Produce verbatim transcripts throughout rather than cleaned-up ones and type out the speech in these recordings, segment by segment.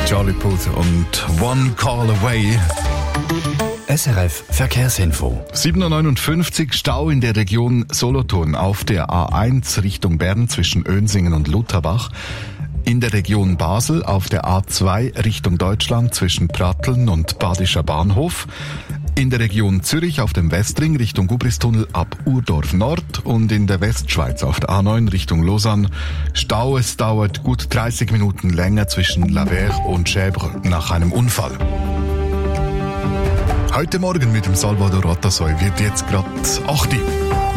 Charlie Puth und One Call Away. S R F Verkehrsinfo. sieben Uhr neunundfünfzig, Stau in der Region Solothurn auf der A eins Richtung Bern zwischen Önsingen und Lutherbach. In der Region Basel auf der A zwei Richtung Deutschland zwischen Pratteln und Badischer Bahnhof. In der Region Zürich auf dem Westring Richtung Gubristunnel ab Urdorf Nord und in der Westschweiz auf der A neun Richtung Lausanne Stau. Es dauert gut dreißig Minuten länger zwischen Lavers und Chèvres nach einem Unfall. Heute Morgen mit dem Salvador Ratasoy wird jetzt gerade acht Uhr.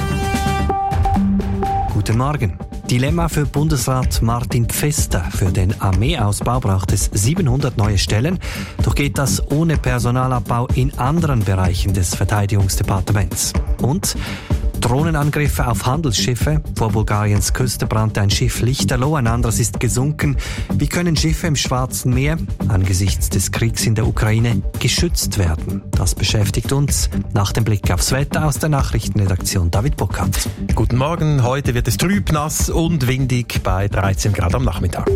Guten Morgen. Dilemma für Bundesrat Martin Pfister. Für den Armeeausbau braucht es siebenhundert neue Stellen. Doch geht das ohne Personalabbau in anderen Bereichen des Verteidigungsdepartements. Und Drohnenangriffe auf Handelsschiffe. Vor Bulgariens Küste brannte ein Schiff lichterloh, ein anderes ist gesunken. Wie können Schiffe im Schwarzen Meer angesichts des Kriegs in der Ukraine geschützt werden? Das beschäftigt uns nach dem Blick aufs Wetter aus der Nachrichtenredaktion. David Burkhardt. Guten Morgen, heute wird es trüb, nass und windig bei dreizehn Grad am Nachmittag.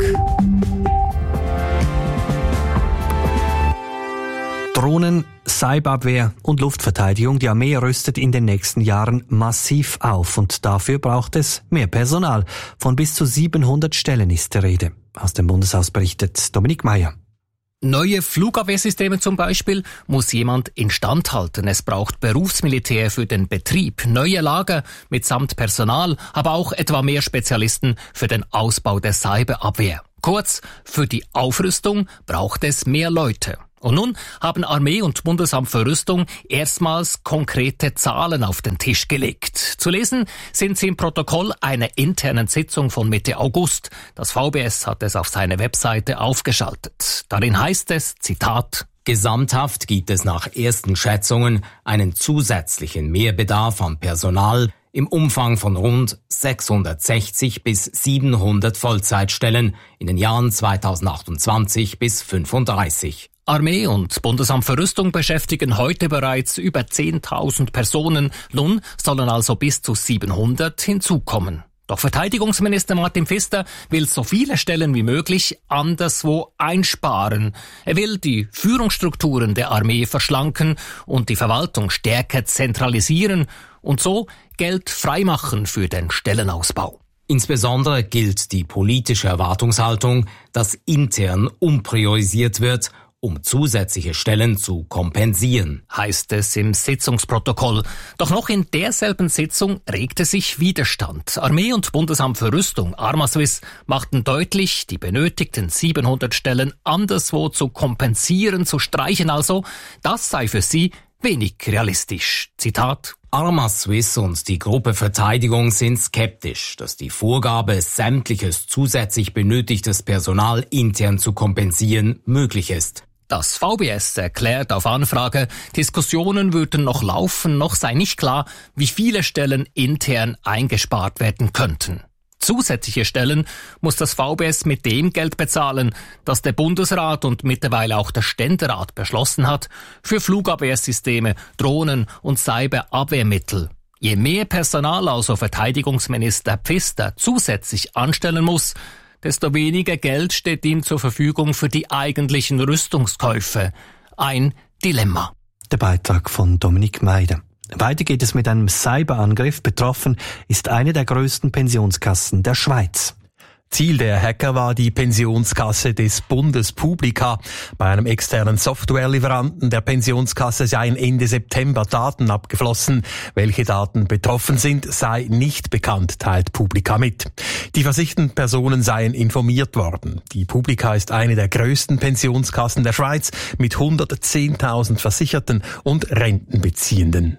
Drohnen, Cyberabwehr und Luftverteidigung. Die Armee rüstet in den nächsten Jahren massiv auf und dafür braucht es mehr Personal. Von bis zu siebenhundert Stellen ist die Rede. Aus dem Bundeshaus berichtet Dominik Meyer. Neue Flugabwehrsysteme zum Beispiel muss jemand instand halten. Es braucht Berufsmilitär für den Betrieb, neue Lager mitsamt Personal, aber auch etwa mehr Spezialisten für den Ausbau der Cyberabwehr. Kurz, für die Aufrüstung braucht es mehr Leute. Und nun haben Armee und Bundesamt für Rüstung erstmals konkrete Zahlen auf den Tisch gelegt. Zu lesen sind sie im Protokoll einer internen Sitzung von Mitte August. Das V B S hat es auf seine Webseite aufgeschaltet. Darin heißt es, Zitat, Gesamthaft gibt es nach ersten Schätzungen einen zusätzlichen Mehrbedarf an Personal im Umfang von rund sechshundertsechzig bis siebenhundert Vollzeitstellen in den Jahren zweitausendachtundzwanzig bis fünfunddreißig. Armee und Bundesamt für Rüstung beschäftigen heute bereits über zehntausend Personen. Nun sollen also bis zu siebenhundert hinzukommen. Doch Verteidigungsminister Martin Pfister will so viele Stellen wie möglich anderswo einsparen. Er will die Führungsstrukturen der Armee verschlanken und die Verwaltung stärker zentralisieren und so Geld freimachen für den Stellenausbau. Insbesondere gilt die politische Erwartungshaltung, dass intern umpriorisiert wird, um zusätzliche Stellen zu kompensieren, heißt es im Sitzungsprotokoll. Doch noch in derselben Sitzung regte sich Widerstand. Armee und Bundesamt für Rüstung, Armaswiss, machten deutlich, die benötigten siebenhundert Stellen anderswo zu kompensieren, zu streichen also, das sei für sie wenig realistisch. Zitat: Armaswiss und die Gruppe Verteidigung sind skeptisch, dass die Vorgabe, sämtliches zusätzlich benötigtes Personal intern zu kompensieren, möglich ist. Das V B S erklärt auf Anfrage, Diskussionen würden noch laufen, noch sei nicht klar, wie viele Stellen intern eingespart werden könnten. Zusätzliche Stellen muss das V B S mit dem Geld bezahlen, das der Bundesrat und mittlerweile auch der Ständerat beschlossen hat, für Flugabwehrsysteme, Drohnen und Cyberabwehrmittel. Je mehr Personal also Verteidigungsminister Pfister zusätzlich anstellen muss, desto weniger Geld steht ihm zur Verfügung für die eigentlichen Rüstungskäufe. Ein Dilemma. Der Beitrag von Dominik Meyer. Weiter geht es mit einem Cyberangriff. Betroffen ist eine der größten Pensionskassen der Schweiz. Ziel der Hacker war die Pensionskasse des Bundes Publica. Bei einem externen Softwarelieferanten der Pensionskasse seien Ende September Daten abgeflossen. Welche Daten betroffen sind, sei nicht bekannt, teilt Publica mit. Die versicherten Personen seien informiert worden. Die Publica ist eine der größten Pensionskassen der Schweiz mit hundertzehntausend Versicherten und Rentenbeziehenden.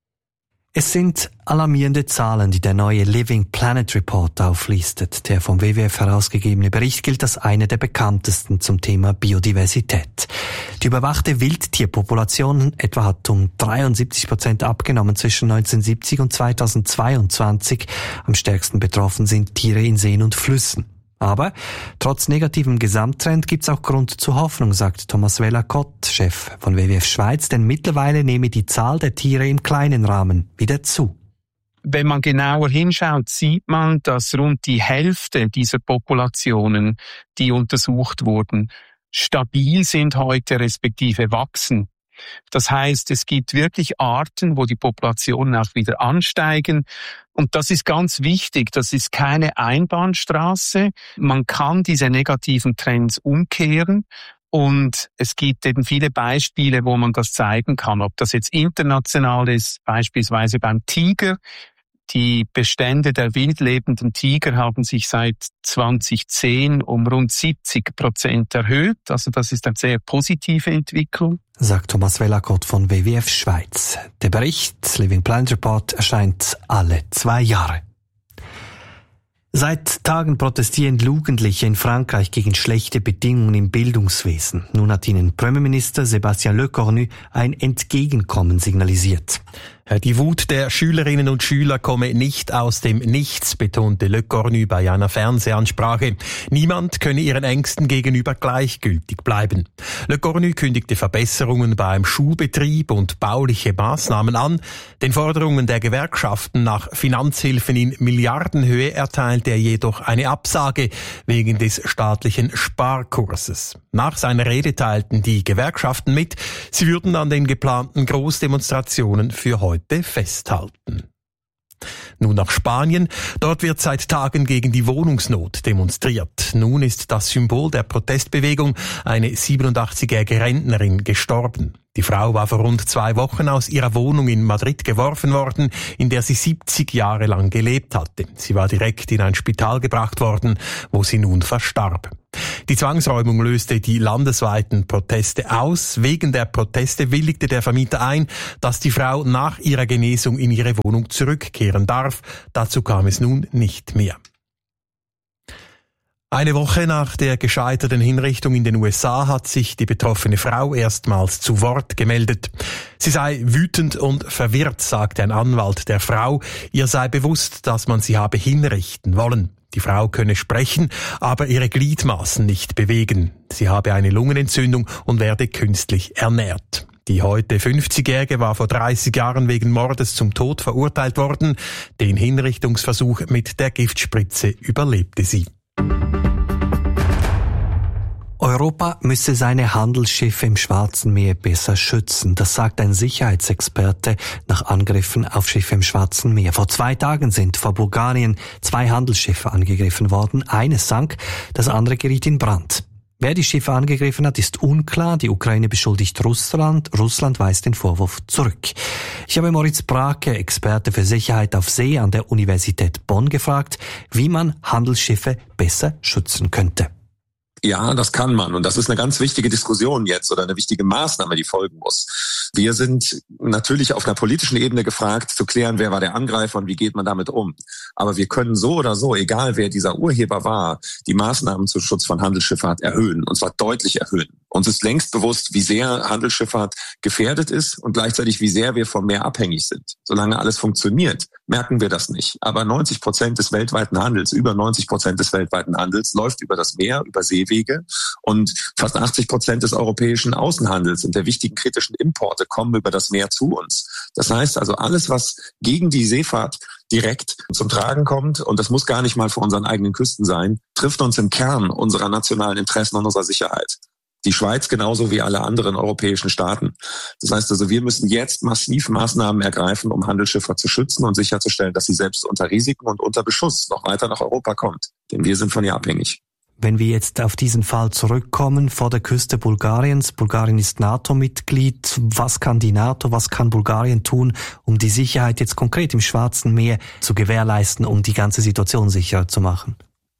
Es sind alarmierende Zahlen, die der neue Living Planet Report auflistet. Der vom W W F herausgegebene Bericht gilt als einer der bekanntesten zum Thema Biodiversität. Die überwachte Wildtierpopulation etwa hat um dreiundsiebzig Prozent abgenommen zwischen neunzehnhundertsiebzig und zweitausendzweiundzwanzig. Am stärksten betroffen sind Tiere in Seen und Flüssen. Aber trotz negativem Gesamttrend gibt's auch Grund zur Hoffnung, sagt Thomas Weller-Kott, Chef von W W F Schweiz, denn mittlerweile nehme die Zahl der Tiere im kleinen Rahmen wieder zu. Wenn man genauer hinschaut, sieht man, dass rund die Hälfte dieser Populationen, die untersucht wurden, stabil sind heute, respektive wachsen. Das heißt, es gibt wirklich Arten, wo die Populationen auch wieder ansteigen. Und das ist ganz wichtig. Das ist keine Einbahnstraße. Man kann diese negativen Trends umkehren. Und es gibt eben viele Beispiele, wo man das zeigen kann. Ob das jetzt international ist, beispielsweise beim Tiger. Die Bestände der wildlebenden Tiger haben sich seit zweitausendzehn um rund siebzig Prozent erhöht. Also das ist eine sehr positive Entwicklung. Sagt Thomas Wellacott von W W F Schweiz. Der Bericht Living Planet Report erscheint alle zwei Jahre. Seit Tagen protestieren Jugendliche in Frankreich gegen schlechte Bedingungen im Bildungswesen. Nun hat ihnen Premierminister Sébastien Lecornu ein Entgegenkommen signalisiert. Die Wut der Schülerinnen und Schüler komme nicht aus dem Nichts, betonte Lecornu bei einer Fernsehansprache. Niemand könne ihren Ängsten gegenüber gleichgültig bleiben. Lecornu kündigte Verbesserungen beim Schulbetrieb und bauliche Maßnahmen an. Den Forderungen der Gewerkschaften nach Finanzhilfen in Milliardenhöhe erteilte er jedoch eine Absage wegen des staatlichen Sparkurses. Nach seiner Rede teilten die Gewerkschaften mit, sie würden an den geplanten Großdemonstrationen für heute festhalten. Nun nach Spanien. Dort wird seit Tagen gegen die Wohnungsnot demonstriert. Nun ist das Symbol der Protestbewegung, eine siebenundachtzigjährige Rentnerin, gestorben. Die Frau war vor rund zwei Wochen aus ihrer Wohnung in Madrid geworfen worden, in der sie siebzig Jahre lang gelebt hatte. Sie war direkt in ein Spital gebracht worden, wo sie nun verstarb. Die Zwangsräumung löste die landesweiten Proteste aus. Wegen der Proteste willigte der Vermieter ein, dass die Frau nach ihrer Genesung in ihre Wohnung zurückkehren darf. Dazu kam es nun nicht mehr. Eine Woche nach der gescheiterten Hinrichtung in den U S A hat sich die betroffene Frau erstmals zu Wort gemeldet. Sie sei wütend und verwirrt, sagte ein Anwalt der Frau. Ihr sei bewusst, dass man sie habe hinrichten wollen. Die Frau könne sprechen, aber ihre Gliedmaßen nicht bewegen. Sie habe eine Lungenentzündung und werde künstlich ernährt. Die heute fünfzigjährige war vor dreißig Jahren wegen Mordes zum Tod verurteilt worden. Den Hinrichtungsversuch mit der Giftspritze überlebte sie. Europa müsse seine Handelsschiffe im Schwarzen Meer besser schützen. Das sagt ein Sicherheitsexperte nach Angriffen auf Schiffe im Schwarzen Meer. Vor zwei Tagen sind vor Bulgarien zwei Handelsschiffe angegriffen worden. Eines sank, das andere geriet in Brand. Wer die Schiffe angegriffen hat, ist unklar. Die Ukraine beschuldigt Russland. Russland weist den Vorwurf zurück. Ich habe Moritz Brake, Experte für Sicherheit auf See an der Universität Bonn, gefragt, wie man Handelsschiffe besser schützen könnte. Ja, das kann man. Und das ist eine ganz wichtige Diskussion jetzt oder eine wichtige Maßnahme, die folgen muss. Wir sind natürlich auf einer politischen Ebene gefragt, zu klären, wer war der Angreifer und wie geht man damit um. Aber wir können so oder so, egal wer dieser Urheber war, die Maßnahmen zum Schutz von Handelsschifffahrt erhöhen. Und zwar deutlich erhöhen. Uns ist längst bewusst, wie sehr Handelsschifffahrt gefährdet ist und gleichzeitig, wie sehr wir vom Meer abhängig sind. Solange alles funktioniert, merken wir das nicht. Aber neunzig Prozent des weltweiten Handels, über neunzig Prozent des weltweiten Handels läuft über das Meer, über Seewege. Und fast achtzig Prozent des europäischen Außenhandels und der wichtigen kritischen Importe kommen über das Meer zu uns. Das heißt also, alles, was gegen die Seefahrt direkt zum Tragen kommt, und das muss gar nicht mal vor unseren eigenen Küsten sein, trifft uns im Kern unserer nationalen Interessen und unserer Sicherheit. Die Schweiz genauso wie alle anderen europäischen Staaten. Das heißt also, wir müssen jetzt massiv Maßnahmen ergreifen, um Handelsschiffe zu schützen und sicherzustellen, dass sie selbst unter Risiken und unter Beschuss noch weiter nach Europa kommt. Denn wir sind von ihr abhängig. Wenn wir jetzt auf diesen Fall zurückkommen, vor der Küste Bulgariens, Bulgarien ist NATO-Mitglied, was kann die NATO, was kann Bulgarien tun, um die Sicherheit jetzt konkret im Schwarzen Meer zu gewährleisten, um die ganze Situation sicherer zu machen?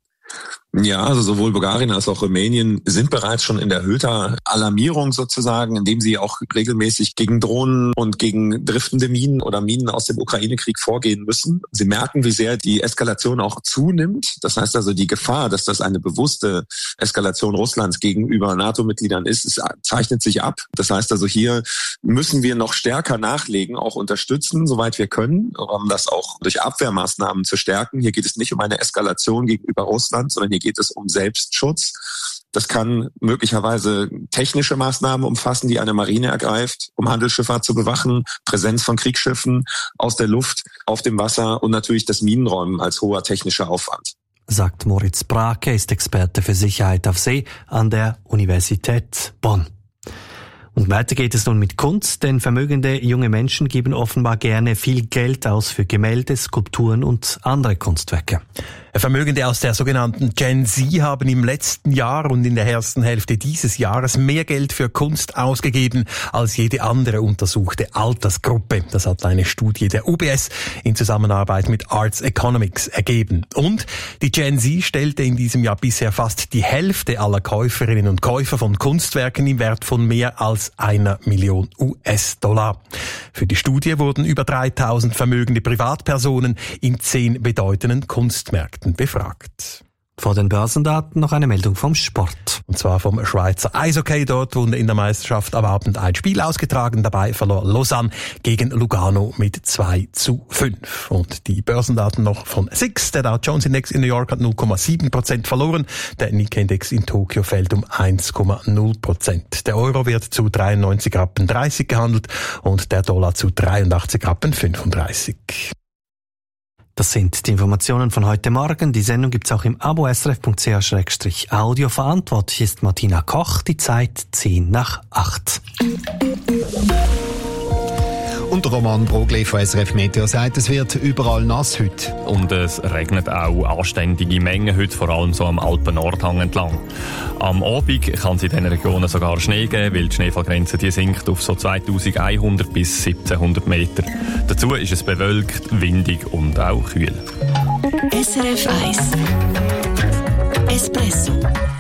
Ja, also sowohl Bulgarien als auch Rumänien sind bereits schon in erhöhter Alarmierung sozusagen, indem sie auch regelmäßig gegen Drohnen und gegen driftende Minen oder Minen aus dem Ukraine-Krieg vorgehen müssen. Sie merken, wie sehr die Eskalation auch zunimmt. Das heißt also, die Gefahr, dass das eine bewusste Eskalation Russlands gegenüber NATO-Mitgliedern ist, es zeichnet sich ab. Das heißt also, hier müssen wir noch stärker nachlegen, auch unterstützen, soweit wir können, um das auch durch Abwehrmaßnahmen zu stärken. Hier geht es nicht um eine Eskalation gegenüber Russland, sondern hier geht es um Selbstschutz. Das kann möglicherweise technische Maßnahmen umfassen, die eine Marine ergreift, um Handelsschifffahrt zu bewachen, Präsenz von Kriegsschiffen aus der Luft, auf dem Wasser und natürlich das Minenräumen als hoher technischer Aufwand. sagt Moritz Brake, ist Experte für Sicherheit auf See an der Universität Bonn. Und weiter geht es nun mit Kunst, denn vermögende junge Menschen geben offenbar gerne viel Geld aus für Gemälde, Skulpturen und andere Kunstwerke. Vermögende aus der sogenannten Gen Z haben im letzten Jahr und in der ersten Hälfte dieses Jahres mehr Geld für Kunst ausgegeben als jede andere untersuchte Altersgruppe. Das hat eine Studie der U B S in Zusammenarbeit mit Arts Economics ergeben. Und die Gen Z stellte in diesem Jahr bisher fast die Hälfte aller Käuferinnen und Käufer von Kunstwerken im Wert von mehr als einer Million U S-Dollar. Für die Studie wurden über dreitausend vermögende Privatpersonen in zehn bedeutenden Kunstmärkten befragt. Vor den Börsendaten noch eine Meldung vom Sport. Und zwar vom Schweizer Eishockey. Dort wurde in der Meisterschaft am Abend ein Spiel ausgetragen. Dabei verlor Lausanne gegen Lugano mit zwei zu fünf. Und die Börsendaten noch von S I X. Der Dow Jones Index in New York hat null Komma sieben Prozent verloren. Der Nikkei Index in Tokio fällt um eins Komma null Prozent. Der Euro wird zu dreiundneunzig Rappen dreißig gehandelt und der Dollar zu dreiundachtzig Rappen fünfunddreißig. Das sind die Informationen von heute Morgen. Die Sendung gibt's auch im Abo S R F Punkt C H Audio. Verantwortlich ist Martina Koch. Die Zeit zehn nach acht. Und Roman Brogli von S R F Meteo sagt, es wird überall nass heute. Und es regnet auch anständige Mengen heute, vor allem so am Alpen-Nordhang entlang. Am Abend kann es in diesen Regionen sogar Schnee geben, weil die Schneefallgrenze die sinkt auf so zweitausendeinhundert bis siebzehnhundert Meter. Dazu ist es bewölkt, windig und auch kühl. S R F eins Espresso.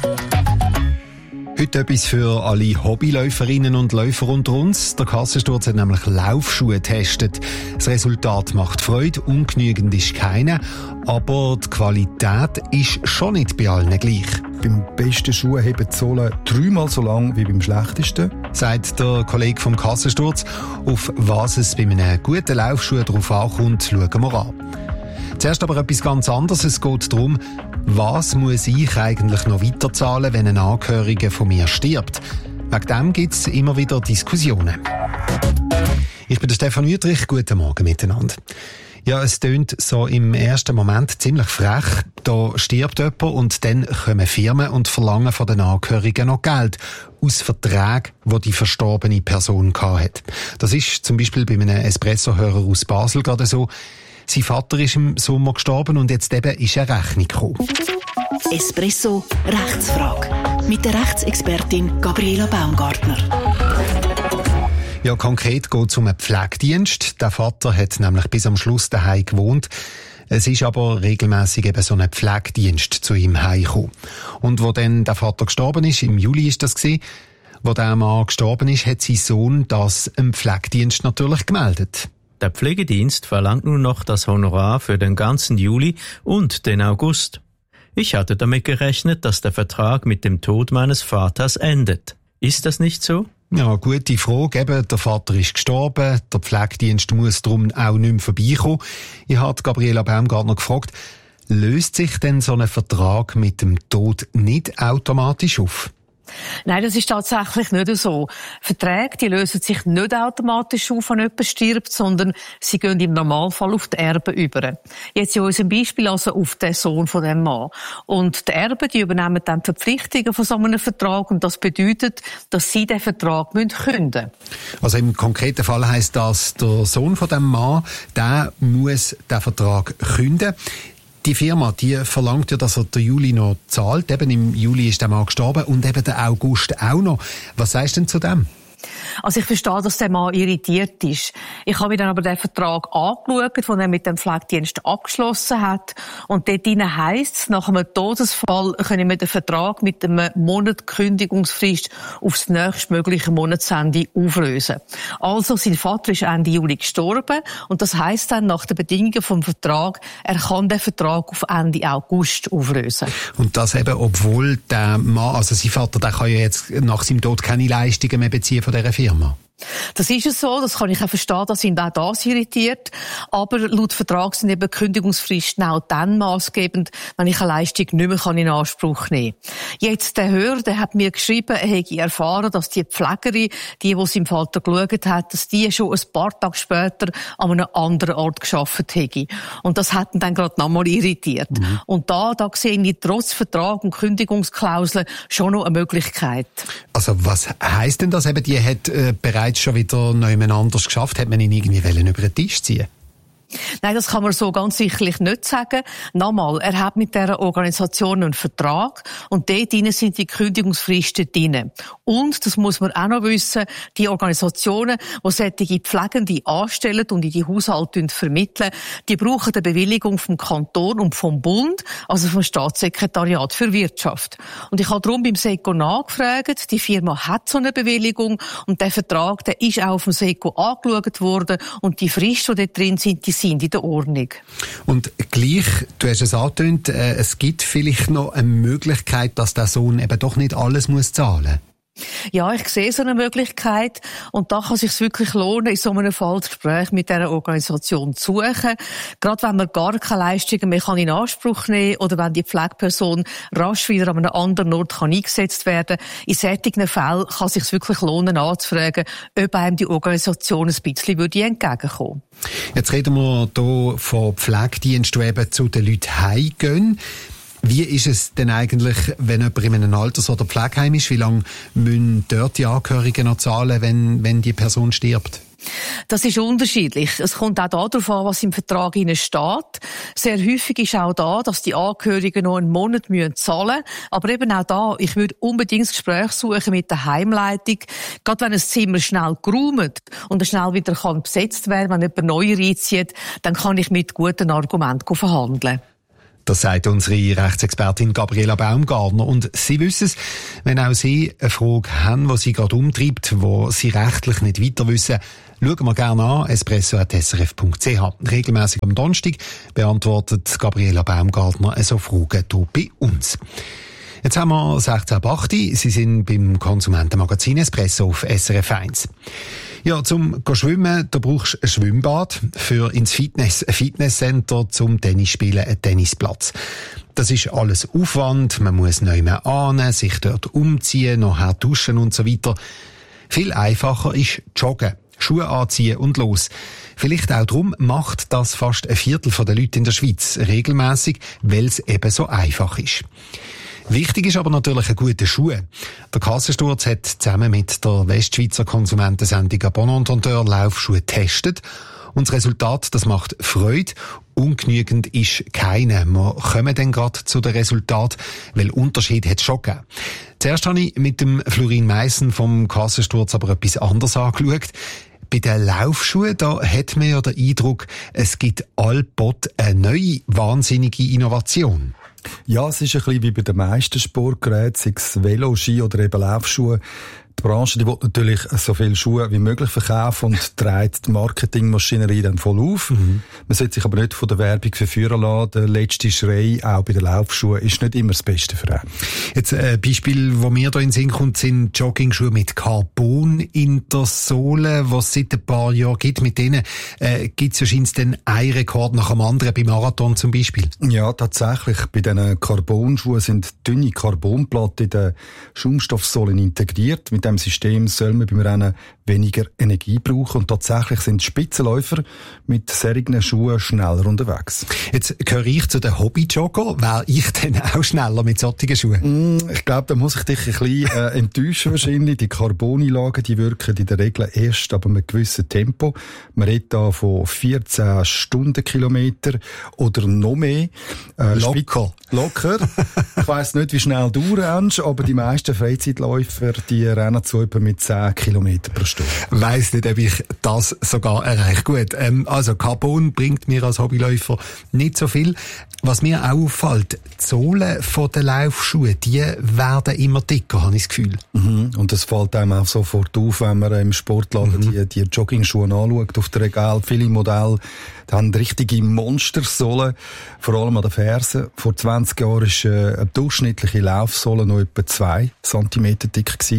Heute etwas für alle Hobbyläuferinnen und Läufer unter uns. Der Kassensturz hat nämlich Laufschuhe getestet. Das Resultat macht Freude, ungenügend ist keine, aber die Qualität ist schon nicht bei allen gleich. Beim besten Schuh heben die Sohlen dreimal so lang wie beim schlechtesten, sagt der Kollege vom Kassensturz. Auf was es bei einem guten Laufschuh drauf ankommt, schauen wir an. Zuerst aber etwas ganz anderes. Es geht darum, was muss ich eigentlich noch weiterzahlen, wenn ein Angehöriger von mir stirbt? Wegen dem gibt es immer wieder Diskussionen. Ich bin der Stefan Wüthrich. Guten Morgen miteinander. Ja, es tönt so im ersten Moment ziemlich frech. Da stirbt jemand und dann kommen Firmen und verlangen von den Angehörigen noch Geld aus Verträgen, die die verstorbene Person hatte. Das ist zum Beispiel bei einem Espresso-Hörer aus Basel gerade so. Sein Vater ist im Sommer gestorben und jetzt eben ist eine Rechnung gekommen. Espresso Rechtsfrage mit der Rechtsexpertin Gabriela Baumgartner. Ja, konkret geht es um einen Pflegedienst. Der Vater hat nämlich bis am Schluss daheim gewohnt. Es ist aber regelmäßig eben so ein Pflegedienst zu ihm heimgekommen. Und wo dann der Vater gestorben ist, im Juli ist das gewesen, wo der Mann gestorben ist, hat sein Sohn das im Pflegedienst natürlich gemeldet. Der Pflegedienst verlangt nun noch das Honorar für den ganzen Juli und den August. Ich hatte damit gerechnet, dass der Vertrag mit dem Tod meines Vaters endet. Ist das nicht so? Ja, gute Frage. Eben, der Vater ist gestorben, der Pflegedienst muss darum auch nicht mehr vorbeikommen. Ich habe Gabriela Baumgartner gefragt, löst sich denn so ein Vertrag mit dem Tod nicht automatisch auf? Nein, das ist tatsächlich nicht so. Verträge, die lösen sich nicht automatisch auf, wenn jemand stirbt, sondern sie gehen im Normalfall auf die Erben über. Jetzt in unserem Beispiel also auf den Sohn von dem Mann. Und die Erben, die übernehmen dann die Verpflichtungen von so einem Vertrag und das bedeutet, dass sie den Vertrag kündigen müssen. Also im konkreten Fall heisst das, der Sohn von dem Mann, der muss den Vertrag kündigen. Die Firma, die verlangt ja, dass er den Juli noch zahlt. Eben im Juli ist der Mann gestorben und eben der August auch noch. Was sagst du denn zu dem? Also ich verstehe, dass der Mann irritiert ist. Ich habe mir dann aber den Vertrag angeschaut, den er mit dem Pflegedienst abgeschlossen hat. Und dort drin heisst es, nach einem Todesfall können wir den Vertrag mit einem Monat Kündigungsfrist aufs nächstmögliche Monatsende auflösen. Also sein Vater ist Ende Juli gestorben und das heisst dann nach den Bedingungen vom Vertrag, er kann den Vertrag auf Ende August auflösen. Und das eben, obwohl der Mann, also sein Vater, der kann ja jetzt nach seinem Tod keine Leistungen mehr beziehen von dieser Firma. Das ist es so, das kann ich auch verstehen, dass ihn auch das irritiert. Aber laut Vertrag sind eben Kündigungsfristen auch dann maßgebend, wenn ich eine Leistung nicht mehr in Anspruch nehmen kann. Jetzt der Hörer, der hat mir geschrieben, er hätte erfahren, dass die Pflegerin, die, die seinem Vater geschaut hat, dass die schon ein paar Tage später an einem anderen Ort gearbeitet hätte. Und das hat ihn dann gerade nochmal irritiert. Mhm. Und da, da sehe ich trotz Vertrag und Kündigungsklausel schon noch eine Möglichkeit. Also was heisst denn das eben, die hat äh, bereits schon wieder noch jemand anders geschafft? Hat man ihn irgendwie über den Tisch ziehen? Nein, das kann man so ganz sicherlich nicht sagen. Nochmal, er hat mit dieser Organisation einen Vertrag und dort drin sind die Kündigungsfristen drin. Und, das muss man auch noch wissen, die Organisationen, die solche Pflegende anstellen und in die Haushalte vermitteln, die brauchen eine Bewilligung vom Kanton und vom Bund, also vom Staatssekretariat für Wirtschaft. Und ich habe darum beim SECO nachgefragt, die Firma hat so eine Bewilligung und der Vertrag, der ist auch vom SECO angeschaut worden und die Fristen, die dort drin sind, die sind in der Ordnung. Und gleich, du hast es angetönt, äh, es gibt vielleicht noch eine Möglichkeit, dass der Sohn eben doch nicht alles muss zahlen. Ja, ich sehe so eine Möglichkeit und da kann es sich wirklich lohnen, in so einem Fall das Gespräch mit dieser Organisation zu suchen. Gerade wenn man gar keine Leistungen mehr in Anspruch nehmen kann oder wenn die Pflegeperson rasch wieder an einem anderen Ort kann eingesetzt werden kann. In solchen Fällen kann es sich wirklich lohnen, anzufragen, ob einem die Organisation ein bisschen entgegenkommen würde. Jetzt reden wir hier von Pflegediensten, die eben zu den Leuten heimgehen. Wie ist es denn eigentlich, wenn jemand in einem Alters- oder Pflegeheim ist? Wie lange müssen dort die Angehörigen noch zahlen, wenn, wenn die Person stirbt? Das ist unterschiedlich. Es kommt auch darauf an, was im Vertrag steht. Sehr häufig ist auch da, dass die Angehörigen noch einen Monat zahlen müssen. Aber eben auch da, ich würde unbedingt das Gespräch suchen mit der Heimleitung. Gerade wenn ein Zimmer schnell geräumt und schnell wieder kann besetzt werden, wenn jemand neu reinzieht, dann kann ich mit guten Argumenten verhandeln. Das sagt unsere Rechtsexpertin Gabriela Baumgartner. Und Sie wissen es, wenn auch Sie eine Frage haben, die Sie gerade umtreibt, wo Sie rechtlich nicht weiter wissen, schauen wir gerne an, espresso at s r f punkt c h. Regelmäßig am Donnerstag beantwortet Gabriela Baumgartner so Fragen hier bei uns. Jetzt haben wir sechzehn Uhr acht. Sie sind beim Konsumentenmagazin Espresso auf S R F eins. Ja, zum Schwimmen, da brauchst du ein Schwimmbad. Für ins Fitness, ein Fitnesscenter, zum Tennis spielen, ein Tennisplatz. Das ist alles Aufwand. Man muss neu mehr ahnen, sich dort umziehen, nachher duschen und so weiter. Viel einfacher ist Joggen. Schuhe anziehen und los. Vielleicht auch darum macht das fast ein Viertel der Leute in der Schweiz regelmäßig, weil es eben so einfach ist. Wichtig ist aber natürlich ein guter Schuh. Der Kassensturz hat zusammen mit der Westschweizer Konsumentensendung Bon Entendeur Laufschuhe getestet. Und das Resultat, das macht Freude. Ungenügend ist keine. Wir kommen dann gerade zu den Resultaten, weil Unterschied hat es schon gegeben. Zuerst habe ich mit dem Florin Meissen vom Kassensturz aber etwas anderes angeschaut. Bei den Laufschuhen, da hat man ja den Eindruck, es gibt allbald eine neue, wahnsinnige Innovation. Ja, es ist ein bisschen wie bei den meisten Sportgeräten, sei es Velo, Ski oder eben Laufschuhe. Die Branche, die will natürlich so viele Schuhe wie möglich verkaufen und treibt die Marketingmaschinerie dann voll auf. Mhm. Man sollte sich aber nicht von der Werbung verführen lassen. Der letzte Schrei, auch bei den Laufschuhen, ist nicht immer das Beste für einen. Jetzt ein Beispiel, das mir da in den Sinn kommt, sind Joggingschuhe mit Carbon in der Sohle, was es seit ein paar Jahren gibt. Mit denen äh, gibt es wahrscheinlich dann einen Rekord nach dem anderen, beim Marathon zum Beispiel. Ja, tatsächlich. Bei diesen Carbon-Schuhen sind dünne Carbonplatten in den Schaumstoffsohlen integriert. Mit dem System soll man beim Rennen weniger Energie brauchen und tatsächlich sind Spitzenläufer mit solchen Schuhen schneller unterwegs. Jetzt gehöre ich zu den Hobbyjogger. Wäre ich denn auch schneller mit solchen Schuhen? Mm, ich glaube, da muss ich dich ein bisschen äh, enttäuschen wahrscheinlich. Die Carboneinlagen, die wirken in der Regel erst ab einem gewissen Tempo. Man redet da von vierzehn Stundenkilometer oder noch mehr. Äh, locker. Locker. Ich weiss nicht, wie schnell du rennst, aber die meisten Freizeitläufer, die rennen zu etwa mit zehn Kilometer pro Stunde. Weiss nicht, ob ich das sogar erreiche. Gut, ähm, also Carbon bringt mir als Hobbyläufer nicht so viel. Was mir auch auffällt, die Sohlen von den Laufschuhen, die werden immer dicker, habe ich das Gefühl. Mhm. Und das fällt einem auch sofort auf, wenn man im Sportladen mhm. die, die Joggingschuhe anschaut auf der Regal. Viele Modelle die haben richtige Monstersohlen, vor allem an den Fersen. Vor zwanzig Jahren war eine durchschnittliche Laufsohle noch etwa zwei Zentimeter dick gewesen.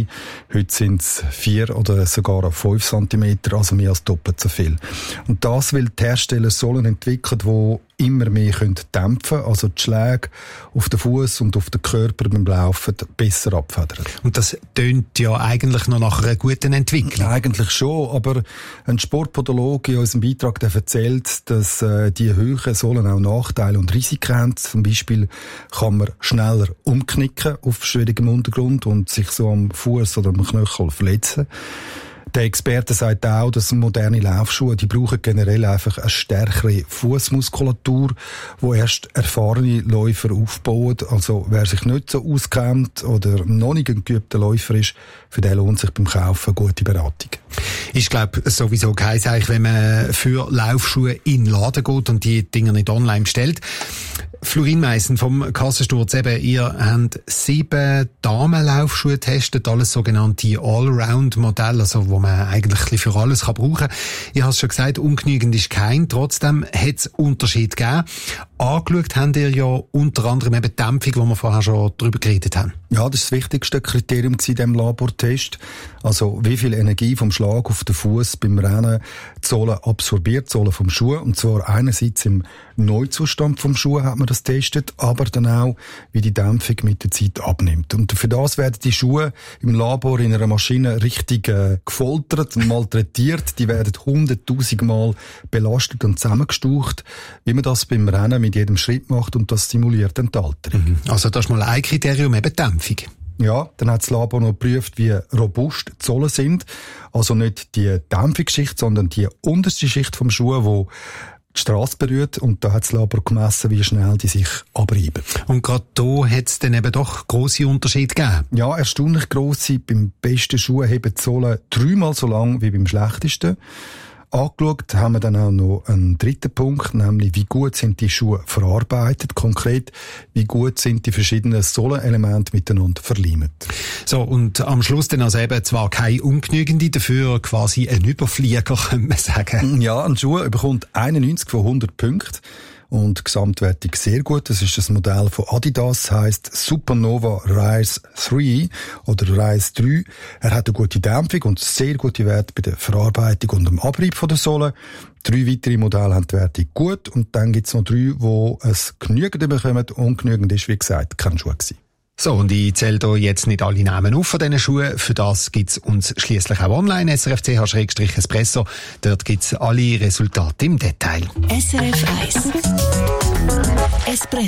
Heute sind es vier oder sogar fünf Zentimeter, also mehr als doppelt so viel. Und das, weil die Hersteller Sohlen entwickeln, die immer mehr können dämpfen, also die Schläge auf den Fuß und auf den Körper beim Laufen besser abfedern. Und das tönt ja eigentlich noch nach einer guten Entwicklung. Eigentlich schon, aber ein Sportpodologe in unserem Beitrag der erzählt, dass äh, die höheren Sohlen auch Nachteile und Risiken haben. Zum Beispiel kann man schneller umknicken auf schwierigem Untergrund und sich so am Fuß oder am Knöchel verletzen. Der Experte sagt auch, dass moderne Laufschuhe, die brauchen generell einfach eine stärkere Fußmuskulatur, wo erst erfahrene Läufer aufbauen. Also wer sich nicht so auskennt oder noch nicht ein geübter Läufer ist, für den lohnt sich beim Kaufen eine gute Beratung. Ich glaube sowieso kein Zeichen, wenn man für Laufschuhe in den Laden geht und die Dinger nicht online bestellt. Florin Meissen vom Kassensturz, eben, ihr habt sieben Damenlaufschuhe getestet, alles sogenannte Allround-Modelle, also wo man eigentlich ein bisschen für alles kann brauchen. Ich habe es schon gesagt, ungenügend ist kein, trotzdem hat es Unterschied gegeben. Angeschaut habt ihr ja unter anderem eben die Dämpfung, wo wir vorher schon drüber geredet haben. Ja, das ist das wichtigste Kriterium in diesem Labortest. Also wie viel Energie vom Schlag auf den Fuß beim Rennen die Sohle absorbiert, die Sohle vom Schuh. Und zwar einerseits im Neuzustand vom Schuh hat man das getestet, aber dann auch, wie die Dämpfung mit der Zeit abnimmt. Und für das werden die Schuhe im Labor in einer Maschine richtig äh, gefoltert und malträtiert. Die werden hunderttausend Mal belastet und zusammengestaucht, wie man das beim Rennen mit jedem Schritt macht, und das simuliert dann die Alterung. Also das ist mal ein Kriterium, eben Dämpfung. Ja, dann hat das Labor noch geprüft, wie robust die Sohlen sind. Also nicht die Dämpfungsschicht, sondern die unterste Schicht vom Schuh, wo die Strasse berührt, und da hat das Labor gemessen, wie schnell die sich abreiben. Und gerade da hat es dann eben doch grosse Unterschiede gegeben? Ja, erstaunlich grosse. Beim besten Schuh heben die Sohlen dreimal so lang wie beim schlechtesten. Angeschaut haben wir dann auch noch einen dritten Punkt, nämlich wie gut sind die Schuhe verarbeitet, konkret wie gut sind die verschiedenen Sohlenelemente miteinander verleimt. So, und am Schluss dann also eben zwar keine ungenügende, dafür quasi ein Überflieger, könnte man sagen. Ja, ein Schuh bekommt einundneunzig von hundert Punkten. Und gesamtwertig sehr gut. Das ist das Modell von Adidas, heisst Supernova Rise drei oder Rise drei. Er hat eine gute Dämpfung und sehr gute Werte bei der Verarbeitung und dem Abrieb von der Sohle. Drei weitere Modelle haben die Werte gut, und dann gibt es noch drei, die es genügend bekommen. Ungenügend ist, wie gesagt, kein Schuh gewesen. So, und ich zähle hier jetzt nicht alle Namen auf von diesen Schuhen. Für das gibt es uns schliesslich auch online, S R F C H Espresso. Dort gibt es alle Resultate im Detail. S R F eins Espresso.